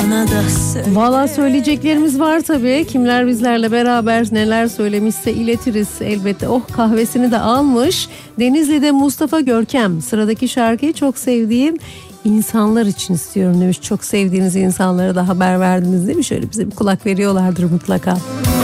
Valla söyleyeceklerimiz var tabii. Kimler bizlerle beraber neler söylemişse iletiriz elbette. Oh, kahvesini de almış. Denizli'de Mustafa Görkem. Sıradaki şarkıyı çok sevdiğim insanlar için istiyorum demiş. Çok sevdiğiniz insanlara da haber verdiniz değil mi? Şöyle bize bir kulak veriyorlardır mutlaka.